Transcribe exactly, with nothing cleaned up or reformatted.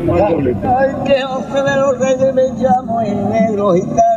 Ay, que José de los Reyes me llamo, el negro gitano.